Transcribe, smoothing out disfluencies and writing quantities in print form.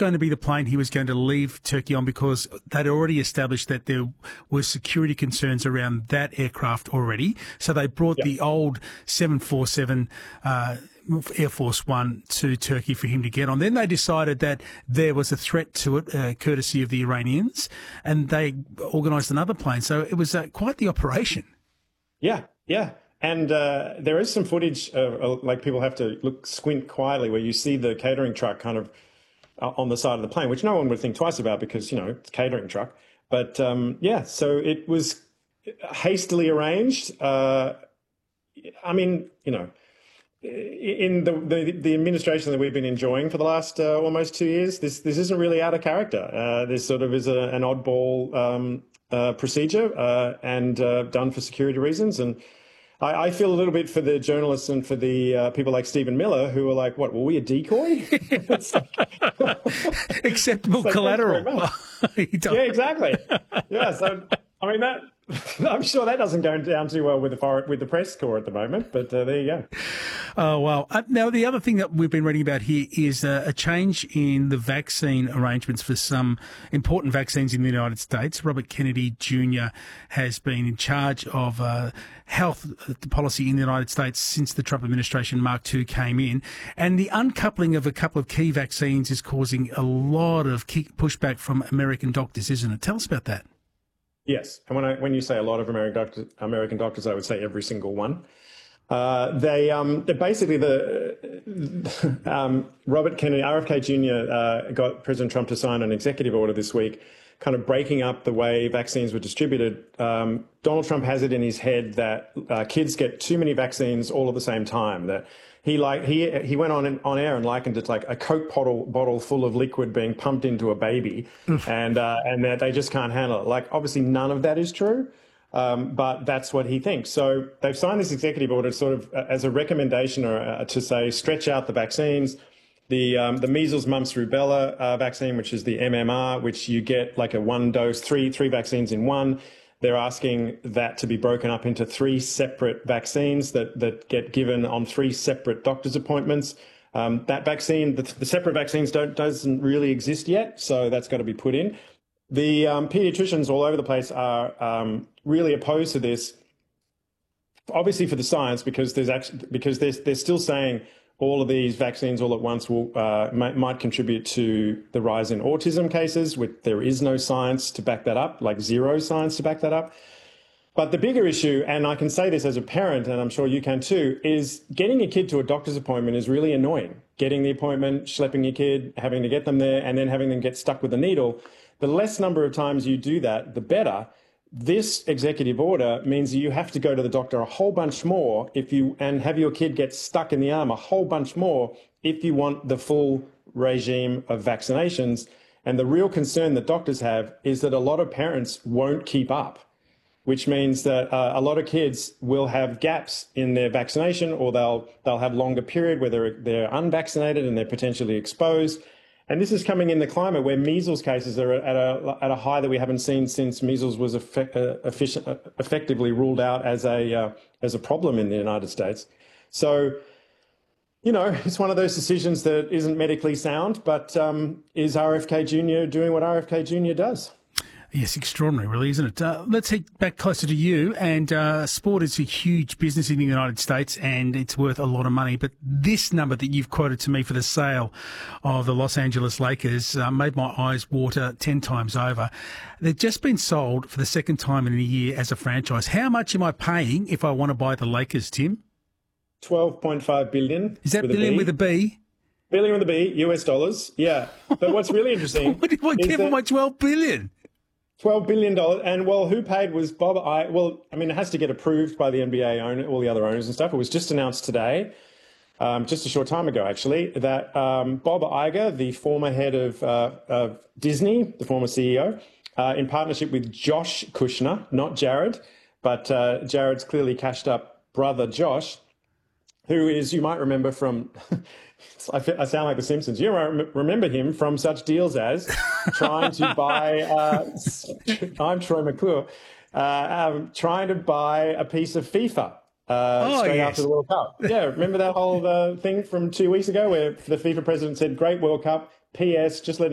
going to be the plane he was going to leave Turkey on because they'd already established that there were security concerns around that aircraft already. So they brought the old 747 Air Force One to Turkey for him to get on. Then they decided that there was a threat to it, courtesy of the Iranians, and they organised another plane. So it was quite the operation. Yeah. And there is some footage, like people have to squint quietly, where you see the catering truck kind of on the side of the plane, which no one would think twice about because, you know, it's a catering truck. But so it was hastily arranged. I mean, you know, in the administration that we've been enjoying for the last almost 2 years, this isn't really out of character. This sort of is an oddball procedure and done for security reasons. And I feel a little bit for the journalists and for the people like Stephen Miller who are like, what, were we a decoy? Acceptable collateral. Yeah, exactly. Yeah, so, I mean, I'm sure that doesn't go down too well with the press corps at the moment, but there you go. Oh, wow. Now, the other thing that we've been reading about here is a change in the vaccine arrangements for some important vaccines in the United States. Robert Kennedy Jr. has been in charge of health policy in the United States since the Trump administration Mark II came in. And the uncoupling of a couple of key vaccines is causing a lot of pushback from American doctors, isn't it? Tell us about that. Yes, and when you say a lot of American doctors, I would say every single one. They're basically Robert Kennedy, RFK Jr. Got President Trump to sign an executive order this week, kind of breaking up the way vaccines were distributed. Donald Trump has it in his head that kids get too many vaccines all at the same time. That he went on air and likened it to like a Coke bottle full of liquid being pumped into a baby, and that they just can't handle it. Like, obviously none of that is true, but that's what he thinks. So they've signed this executive order sort of as a recommendation or to say stretch out the vaccines. The measles, mumps, rubella vaccine, which is the MMR, which you get like a one dose, three vaccines in one. They're asking that to be broken up into 3 separate vaccines that get given on 3 separate doctor's appointments. That vaccine, the separate vaccines doesn't really exist yet, so that's got to be put in. The pediatricians all over the place are really opposed to this, obviously for the science, because they're still saying all of these vaccines all at once might contribute to the rise in autism cases, which there is no science to back that up, like zero science to back that up. But the bigger issue, and I can say this as a parent, and I'm sure you can too, is getting your kid to a doctor's appointment is really annoying. Getting the appointment, schlepping your kid, having to get them there, and then having them get stuck with a needle. The less number of times you do that, the better. This executive order means you have to go to the doctor a whole bunch more and have your kid get stuck in the arm a whole bunch more if you want the full regime of vaccinations. And the real concern that doctors have is that a lot of parents won't keep up, which means that a lot of kids will have gaps in their vaccination, or they'll have longer period where they're unvaccinated and they're potentially exposed. And this is coming in the climate where measles cases are at a high that we haven't seen since measles was effectively ruled out as a problem in the United States. So, you know, it's one of those decisions that isn't medically sound, but is RFK Jr. doing what RFK Jr. does? Yes, extraordinary, really, isn't it? Let's head back closer to you. And sport is a huge business in the United States, and it's worth a lot of money. But this number that you've quoted to me for the sale of the Los Angeles Lakers made my eyes water 10 times over. They've just been sold for the second time in a year as a franchise. How much am I paying if I want to buy the Lakers, Tim? $12.5 billion. Is that billion with a B? Billion with a B, US dollars. Yeah. But what's really interesting... What do I get for my $12 billion? $12 billion. And, well, who paid was Bob Iger. Well, I mean, it has to get approved by the NBA owner, all the other owners and stuff. It was just announced today, just a short time ago, actually, that Bob Iger, the former head of Disney, the former CEO, in partnership with Josh Kushner, not Jared, but Jared's clearly cashed up brother Josh, who is, you might remember from... I sound like The Simpsons. You remember him from such deals as trying to buy, I'm Troy McClure, trying to buy a piece of FIFA straight after the World Cup. Yeah, remember that whole thing from 2 weeks ago where the FIFA president said, great World Cup, P.S., just letting